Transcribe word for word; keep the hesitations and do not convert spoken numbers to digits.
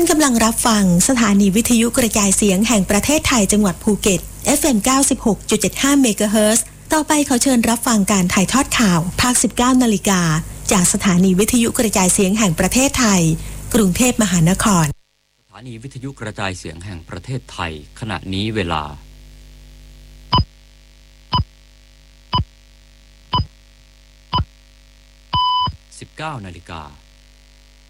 านกำลังรับฟังสถานีวิทยุกระจายเสียงแห่งประเทศไทยจังหวัดภูเก็ต เอฟ เอ็ม เก้าสิบหกจุดเจ็ดห้า เมกะเฮิรตซ์ ต่อไปขอเชิญรับฟังการถ่ายทอดข่าวภาค สิบเก้า นาฬิกาจากสถานีวิทยุกระจายเสียงแห่งประเทศไทยกรุงเทพมหานครสถานีวิทยุกระจายเสียงแห่งประเทศไทยขณะนี้เวลาสิบเก้านาฬิกา